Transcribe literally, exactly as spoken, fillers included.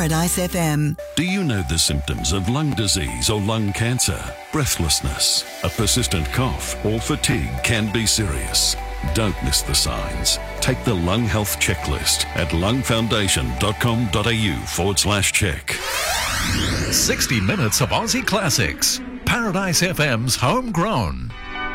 Paradise F M. Do you know the symptoms of lung disease or lung cancer? Breathlessness, a persistent cough, or fatigue can be serious. Don't miss the signs. Take the Lung Health Checklist at lungfoundation.com.au forward slash check. sixty minutes of Aussie classics. Paradise F M's Homegrown.